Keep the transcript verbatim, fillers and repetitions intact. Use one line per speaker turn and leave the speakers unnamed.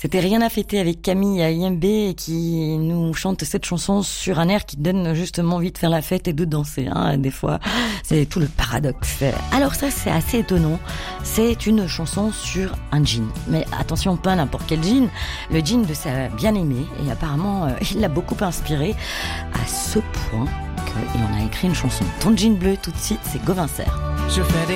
C'était Rien à fêter avec Camille à I M B qui nous chante cette chanson sur un air qui donne justement envie de faire la fête et de danser. Hein. Des fois, c'est tout le paradoxe. Alors ça, c'est assez étonnant. C'est une chanson sur un jean. Mais attention, pas n'importe quel jean. Le jean de sa bien-aimée. Et apparemment, euh, il l'a beaucoup inspiré à ce point qu'il en a écrit une chanson. Ton jean bleu, tout de suite, c'est Gauvin Serre.
Je fais des